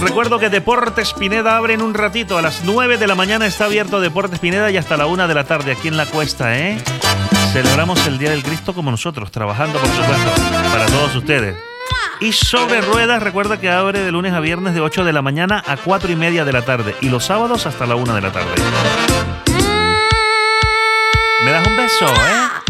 Recuerdo que Deportes Pineda abre en un ratito. A las 9 de la mañana está abierto Deportes Pineda y hasta la 1 de la tarde aquí en La Cuesta, ¿eh? Celebramos el Día del Cristo como nosotros, trabajando, por supuesto, para todos ustedes. Y Sobre Ruedas, recuerda que abre de lunes a viernes de 8 de la mañana a 4 y media de la tarde. Y los sábados hasta la 1 de la tarde. ¿Me das un beso, eh?